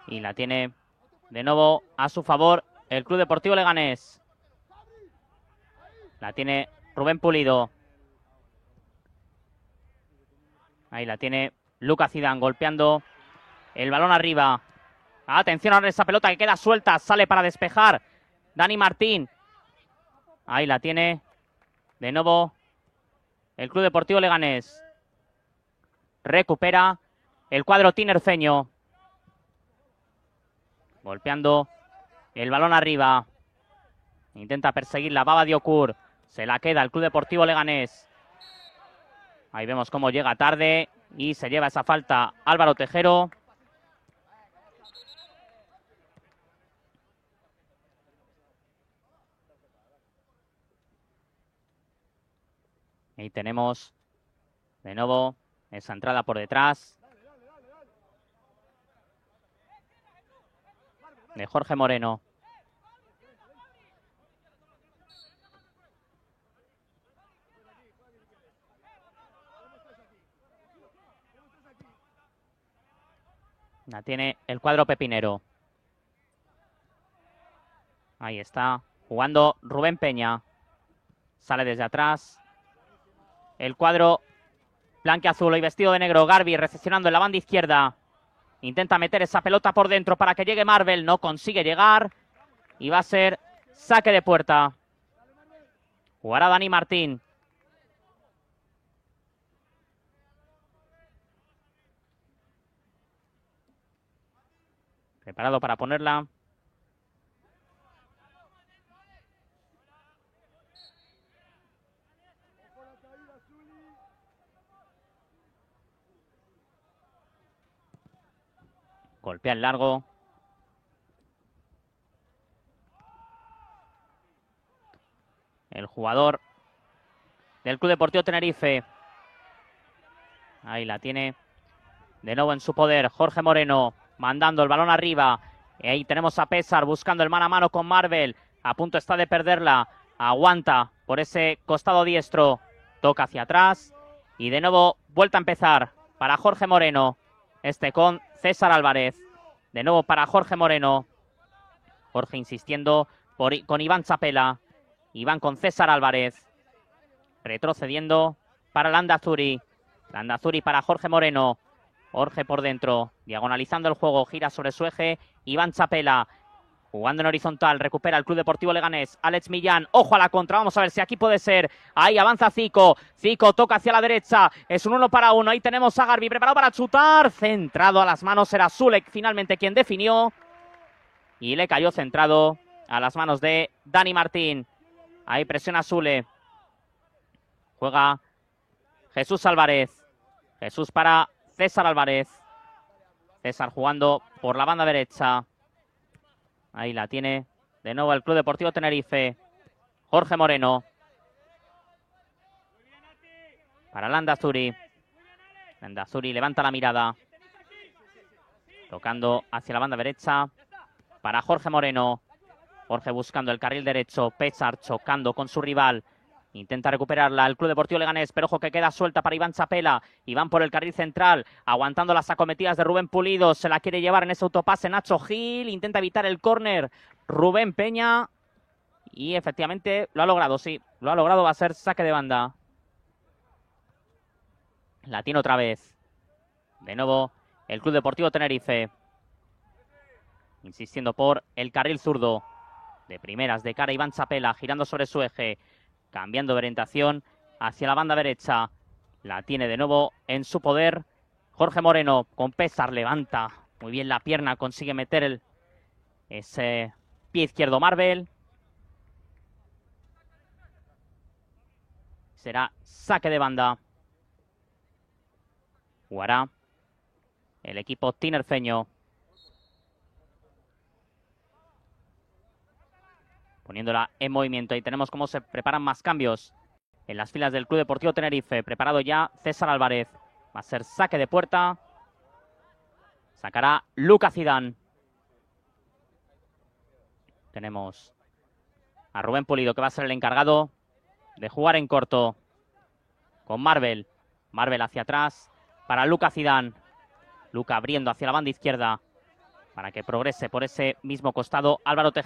Y la tiene de nuevo a su favor el Club Deportivo Leganés. La tiene Rubén Pulido. Ahí la tiene Lucas Zidane golpeando el balón arriba. Atención a esa pelota que queda suelta. Sale para despejar Dani Martín. Ahí la tiene de nuevo el Club Deportivo Leganés. Recupera el cuadro tinerfeño. Golpeando el balón arriba. Intenta perseguir la Baba Diocur. Se la queda el Club Deportivo Leganés. Ahí vemos cómo llega tarde y se lleva esa falta Álvaro Tejero. Ahí tenemos de nuevo esa entrada por detrás de Jorge Moreno. La tiene el cuadro pepinero. Ahí está jugando Rubén Peña. Sale desde atrás el cuadro blanquiazul y vestido de negro. Garbi recepcionando en la banda izquierda. Intenta meter esa pelota por dentro para que llegue Marvel. No consigue llegar. Y va a ser saque de puerta. Jugará Dani Martín. Preparado para ponerla. Golpea el largo. El jugador del Club Deportivo Tenerife. Ahí la tiene de nuevo en su poder Jorge Moreno. Mandando el balón arriba. Y ahí tenemos a Pésar buscando el mano a mano con Marvel. A punto está de perderla. Aguanta por ese costado diestro. Toca hacia atrás. Y de nuevo vuelta a empezar para Jorge Moreno. Este con César Álvarez. De nuevo para Jorge Moreno. Jorge insistiendo con Iván Chapela. Iván con César Álvarez. Retrocediendo para Landazuri. Landazuri para Jorge Moreno. Jorge por dentro, diagonalizando el juego, gira sobre su eje. Iván Chapela, jugando en horizontal, recupera el Club Deportivo Leganés. Alex Millán, ojo a la contra, vamos a ver si aquí puede ser. Ahí avanza Zico, Zico toca hacia la derecha, es un 1 para 1. Ahí tenemos a Garbi preparado para chutar, centrado a las manos, era Sulek finalmente quien definió. Y le cayó centrado a las manos de Dani Martín. Ahí presiona Sule. Juega Jesús Álvarez. Jesús para César Álvarez. César jugando por la banda derecha. Ahí la tiene de nuevo el Club Deportivo Tenerife. Jorge Moreno. Para Landazuri. Landazuri levanta la mirada. Tocando hacia la banda derecha. Para Jorge Moreno. Jorge buscando el carril derecho. Pésar chocando con su rival. Intenta recuperarla el Club Deportivo Leganés, pero ojo que queda suelta para Iván Chapela. Iván por el carril central, aguantando las acometidas de Rubén Pulido. Se la quiere llevar en ese autopase Nacho Gil. Intenta evitar el córner Rubén Peña. Y efectivamente lo ha logrado, sí. Lo ha logrado, va a ser saque de banda. La tiene otra vez. De nuevo el Club Deportivo Tenerife. Insistiendo por el carril zurdo. De primeras, de cara Iván Chapela, girando sobre su eje. Cambiando de orientación hacia la banda derecha. La tiene de nuevo en su poder Jorge Moreno. Con Pésar levanta muy bien la pierna. Consigue meter ese pie izquierdo Marvel. Será saque de banda. Jugará el equipo tinerfeño. Poniéndola en movimiento. Y tenemos cómo se preparan más cambios en las filas del Club Deportivo Tenerife. Preparado ya César Álvarez. Va a ser saque de puerta. Sacará Lucas Zidane. Tenemos a Rubén Pulido, que va a ser el encargado de jugar en corto. Con Marvel. Marvel hacia atrás para Lucas Zidane. Luca abriendo hacia la banda izquierda. para que progrese por ese mismo costado Álvaro Tejeda.